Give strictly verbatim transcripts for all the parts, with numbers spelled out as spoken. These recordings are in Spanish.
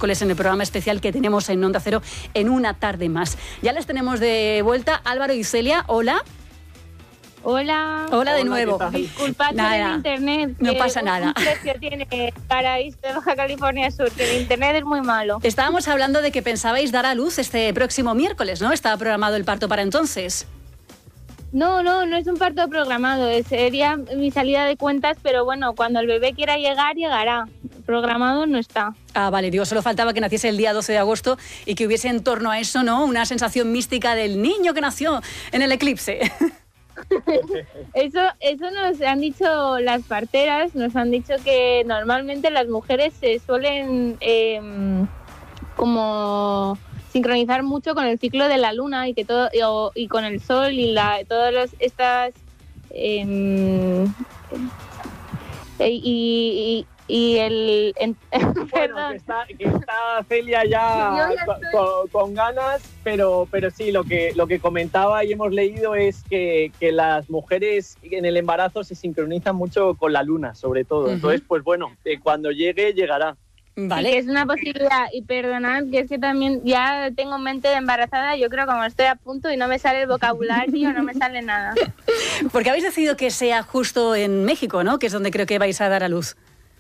miércoles en el programa especial que tenemos en Onda Cero en Una Tarde Más. Ya les tenemos de vuelta Álvaro y Celia. Hola. Hola. Hola de nuevo. Disculpad por el internet. No pasa nada. Un precio tiene para irse de Baja California Sur, que el internet es muy malo. Estábamos hablando de que pensabais dar a luz este próximo miércoles, ¿no? ¿Estaba programado el parto para entonces? No, no, no es un parto programado. Sería mi salida de cuentas, pero bueno, cuando el bebé quiera llegar, llegará. Programado no está. Ah, vale, digo, solo faltaba que naciese el día doce de agosto y que hubiese en torno a eso, ¿no? Una sensación mística del niño que nació en el eclipse. Eso, eso nos han dicho las parteras, nos han dicho que normalmente las mujeres se suelen eh, como sincronizar mucho con el ciclo de la luna y que todo y, o, y con el sol y la, todas las, estas eh, y, y, y el en, bueno, que está, que está Celia ya, ya con, con ganas, pero pero sí, lo que lo que comentaba y hemos leído es que, que las mujeres en el embarazo se sincronizan mucho con la luna, sobre todo. Uh-huh. Entonces, pues bueno, eh, cuando llegue, llegará. Vale. Sí, que es una posibilidad. Y perdonad, que es que también ya tengo mente de embarazada, yo creo que como estoy a punto y no me sale el vocabulario, no me sale nada. Porque habéis decidido que sea justo en México, ¿no? Que es donde creo que vais a dar a luz.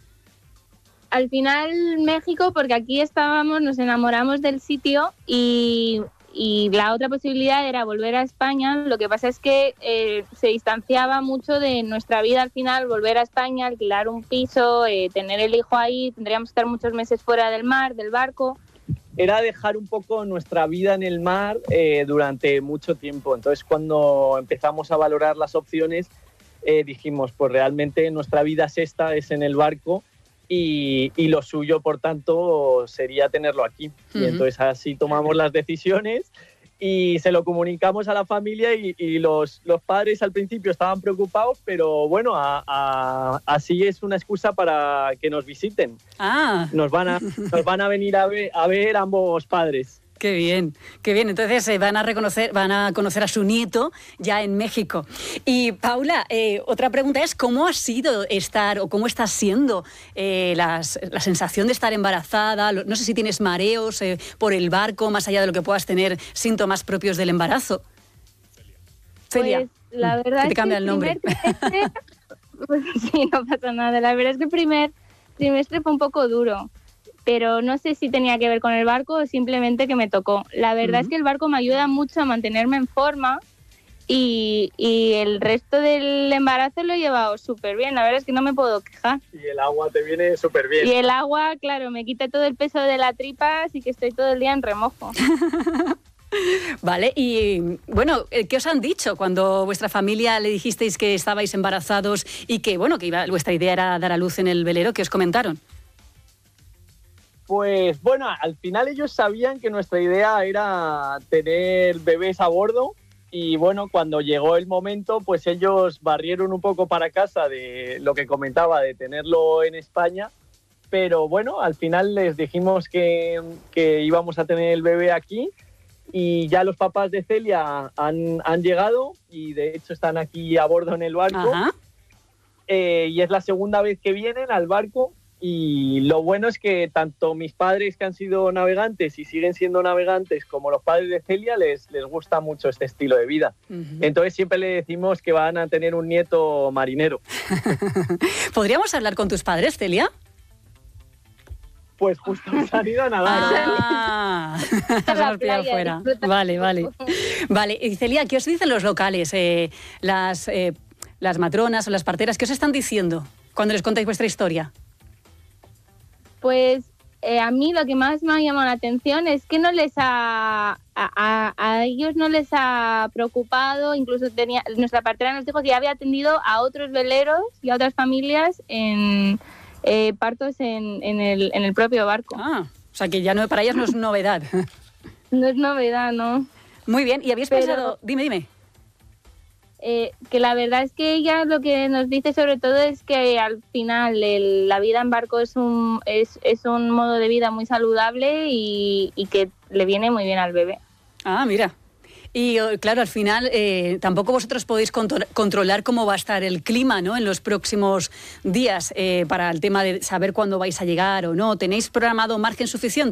Al final México, porque aquí estábamos, nos enamoramos del sitio y, y la otra posibilidad era volver a España. Lo que pasa es que eh, se distanciaba mucho de nuestra vida al final, volver a España, alquilar un piso, eh, tener el hijo ahí, tendríamos que estar muchos meses fuera del mar, del barco. Era dejar un poco nuestra vida en el mar eh, durante mucho tiempo. Entonces, cuando empezamos a valorar las opciones, eh, dijimos, pues realmente nuestra vida es esta, es en el barco. Y, y lo suyo, por tanto, sería tenerlo aquí. Uh-huh. Y entonces así tomamos las decisiones y se lo comunicamos a la familia y, y los, los padres al principio estaban preocupados, pero bueno, a, a, así es una excusa para que nos visiten. Ah. Nos van a, nos van a venir a ver, a ver ambos padres. Qué bien, qué bien. Entonces eh, van a reconocer, van a conocer a su nieto ya en México. Y Paula, eh, otra pregunta es ¿cómo ha sido estar o cómo está siendo eh, las, la sensación de estar embarazada? No sé si tienes mareos eh, por el barco, más allá de lo que puedas tener síntomas propios del embarazo. Celia, pues, la verdad que te es cambia que el nombre. Trimestre, pues, sí, no pasa nada. La verdad es que el primer trimestre fue un poco duro. Pero no sé si tenía que ver con el barco o simplemente que me tocó. La verdad uh-huh. es que el barco me ayuda mucho a mantenerme en forma y, y el resto del embarazo lo he llevado súper bien. La verdad es que no me puedo quejar. Y el agua te viene súper bien. Y el agua, claro, me quita todo el peso de la tripa, así que estoy todo el día en remojo. Vale, y bueno, ¿qué os han dicho cuando vuestra familia le dijisteis que estabais embarazados y que, bueno, que iba, vuestra idea era dar a luz en el velero? ¿Qué os comentaron? Pues bueno, al final ellos sabían que nuestra idea era tener bebés a bordo y bueno, cuando llegó el momento, pues ellos barrieron un poco para casa de lo que comentaba, de tenerlo en España, pero bueno, al final les dijimos que, que íbamos a tener el bebé aquí y ya los papás de Celia han, han llegado y de hecho están aquí a bordo en el barco. Eh, y es la segunda vez que vienen al barco. Y lo bueno es que tanto mis padres, que han sido navegantes y siguen siendo navegantes, como los padres de Celia, les, les gusta mucho este estilo de vida. Uh-huh. Entonces siempre le decimos que van a tener un nieto marinero. ¿Podríamos hablar con tus padres, Celia? Pues justo se han ido a nadar. Ah, la playa, fuera. Vale, vale. Vale, y Celia, ¿qué os dicen los locales? Eh, las, eh, las matronas o las parteras, ¿qué os están diciendo cuando les contáis vuestra historia? Pues eh, a mí lo que más me ha llamado la atención es que no les ha, a, a, a ellos no les ha preocupado, incluso tenía, nuestra partera nos dijo que ya había atendido a otros veleros y a otras familias en eh, partos en, en, el, en el propio barco. Ah, o sea que ya no, para ellas no es novedad. No es novedad, ¿no? Muy bien, ¿y habéis Pero... pensado? Dime, dime. Eh, que la verdad es que ella lo que nos dice sobre todo es que al final el, la vida en barco es un, es, es un modo de vida muy saludable y, y que le viene muy bien al bebé. Ah, mira. Y claro, al final eh, tampoco vosotros podéis contro- controlar cómo va a estar el clima, ¿no?, en los próximos días eh, para el tema de saber cuándo vais a llegar o no. ¿Tenéis programado margen suficiente?